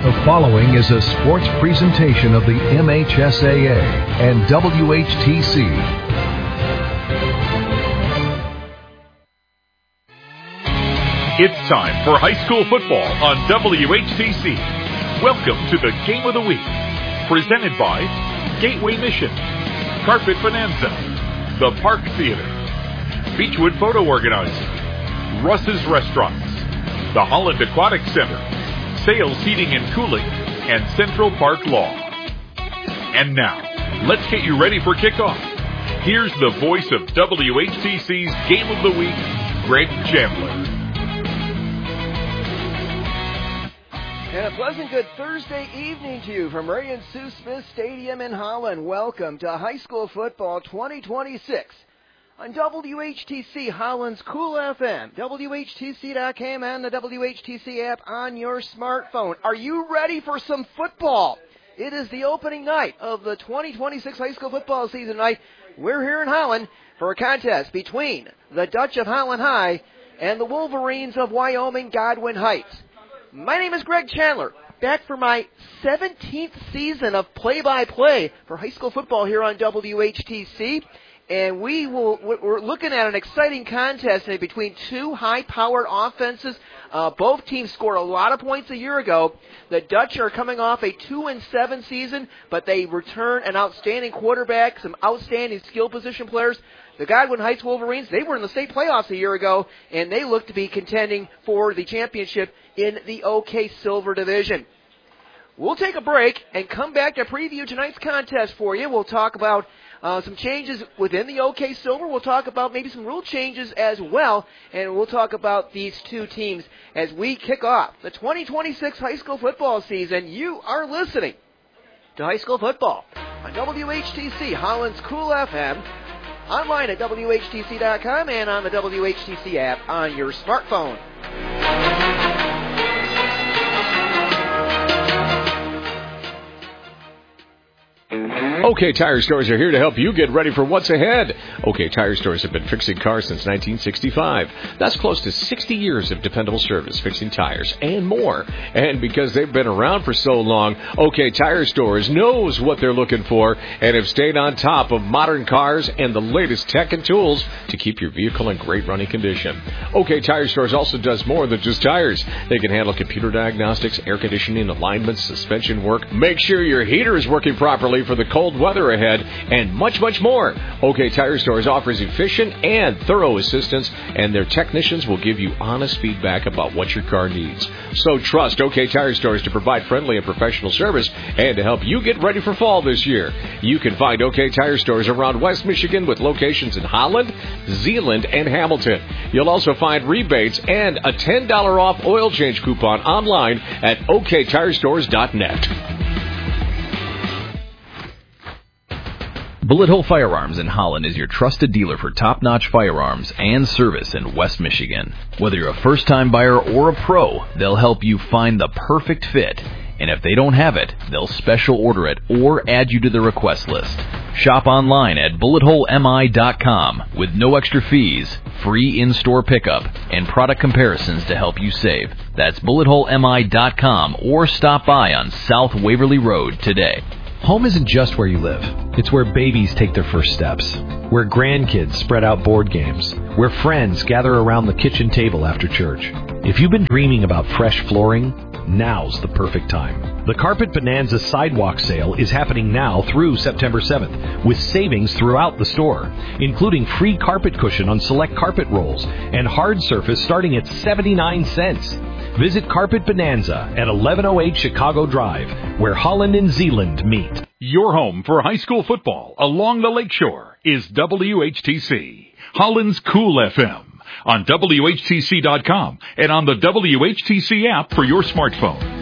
The following is a sports presentation of the MHSAA and WHTC. It's time for high school football on WHTC. Welcome to the Game of the Week, presented by Gateway Mission, Carpet Bonanza, The Park Theater, Beechwood Photo Organizing, Russ's Restaurants, the Holland Aquatic Center, Sales Heating and Cooling, and Central Park Law. And now, let's get you ready for kickoff. Here's the voice of WHTC's Game of the Week, Greg Chandler. And a pleasant good Thursday evening to you from Ray and Sue Smith Stadium in Holland. Welcome to High School Football 2026 on WHTC Holland's Cool FM, WHTC.com, and the WHTC app on your smartphone. Are you ready for some football? It is the opening night of the 2026 high school football season tonight. We're here in Holland for a contest between the Dutch of Holland High and the Wolverines of Wyoming Godwin Heights. My name is Greg Chandler, back for my 17th season of play-by-play for high school football here on WHTC. And we're looking at an exciting contest today between two high-powered offenses. Both teams scored a lot of points a year ago. The Dutch are coming off a 2-7 season, but they return an outstanding quarterback, some outstanding skill position players. The Godwin Heights Wolverines, they were in the state playoffs a year ago, and they look to be contending for the championship in the OK Silver Division. We'll take a break and come back to preview tonight's contest for you. We'll talk about some changes within the OK Silver. We'll talk about maybe some rule changes as well, and we'll talk about these two teams as we kick off the 2026 high school football season. You are listening to High School Football on WHTC Holland's Cool FM, online at WHTC.com, and on the WHTC app on your smartphone. OK Tire Stores are here to help you get ready for what's ahead. OK Tire Stores have been fixing cars since 1965. That's close to 60 years of dependable service fixing tires and more. And because they've been around for so long, OK Tire Stores knows what they're looking for and have stayed on top of modern cars and the latest tech and tools to keep your vehicle in great running condition. OK Tire Stores also does more than just tires. They can handle computer diagnostics, air conditioning, alignments, suspension work. Make sure your heater is working properly for the cold weather ahead, and much, much more. OK Tire Stores offers efficient and thorough assistance, and their technicians will give you honest feedback about what your car needs. So trust OK Tire Stores to provide friendly and professional service and to help you get ready for fall this year. You can find OK Tire Stores around West Michigan with locations in Holland, Zeeland, and Hamilton. You'll also find rebates and a $10 off oil change coupon online at oktirestores.net. Bullet Hole Firearms in Holland is your trusted dealer for top-notch firearms and service in West Michigan. Whether you're a first-time buyer or a pro, they'll help you find the perfect fit. And if they don't have it, they'll special order it or add you to the request list. Shop online at bulletholemi.com with no extra fees, free in-store pickup, and product comparisons to help you save. That's bulletholemi.com or stop by on South Waverly Road today. Home isn't just where you live. It's where babies take their first steps, where grandkids spread out board games, where friends gather around the kitchen table after church. If you've been dreaming about fresh flooring, now's the perfect time. The Carpet Bonanza Sidewalk Sale is happening now through September 7th, with savings throughout the store, including free carpet cushion on select carpet rolls and hard surface starting at 79 cents. Visit Carpet Bonanza at 1108 Chicago Drive, where Holland and Zeeland meet. Your home for high school football along the lakeshore is WHTC, Holland's Cool FM, on WHTC.com and on the WHTC app for your smartphone.